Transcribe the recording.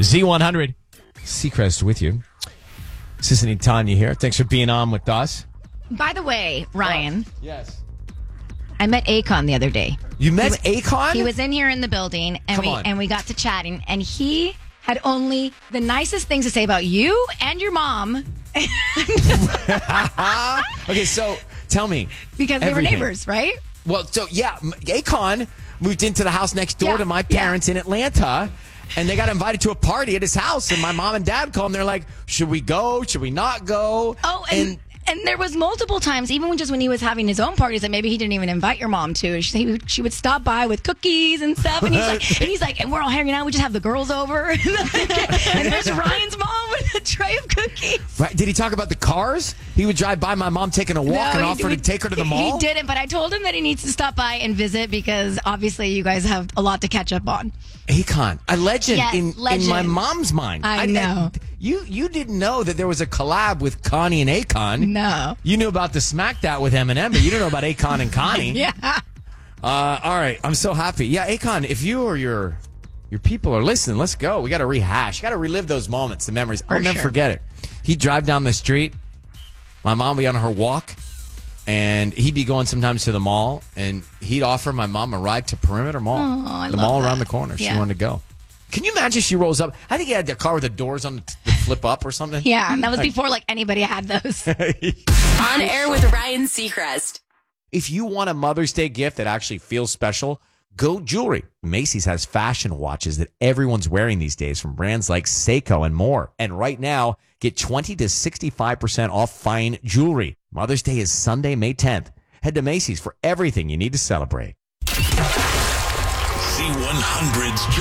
Z100, Seacrest with you. Sissy and Tanya here. Thanks for being on with us. By the way, Ryan, Yes. I met Akon the other day. You met Akon? He was in here in the building, and we got to chatting, and he had only the nicest things to say about you and your mom. Okay, so tell me. Because they were everything. neighbors, right? Well, so yeah, Akon moved into the house next door to my parents in Atlanta, and they got invited to a party at his house, and my mom and dad called, and they're like, should we go? Should we not go? Oh, and there was multiple times, even when he was having his own parties that maybe he didn't even invite your mom to. She would stop by with cookies and stuff, and he's like, and we're all hanging out. We just have the girls over, and there's Ryan's mom with a tray of cookies. Right. Did he talk about the cars? He would drive by my mom taking a walk and offer to take her to the mall? He didn't, but I told him that he needs to stop by and visit because obviously you guys have a lot to catch up on. Akon, a legend, Yes, in my mom's mind. I know. You didn't know that there was a collab with Connie and Akon. No. You knew about the Smack That with Eminem, but you didn't know about Akon and Connie. Yeah. All right. I'm so happy. Yeah, Akon, if you or your people are listening, let's go. We got to rehash. Got to relive those moments, the memories. I'll never forget it. He'd drive down the street. My mom would be on her walk, and he'd be going sometimes to the mall, and he'd offer my mom a ride to Perimeter Mall. Oh, the mall around the corner. She wanted to go. Can you imagine she rolls up? I think he had the car with the doors on the flip up or something. Yeah, and that was before anybody had those. On Air with Ryan Seacrest. If you want a Mother's Day gift that actually feels special, go jewelry. Macy's has fashion watches that everyone's wearing these days from brands like Seiko and more. And right now, get 20 to 65% off fine jewelry. Mother's Day is Sunday, May 10th. Head to Macy's for everything you need to celebrate. Z100's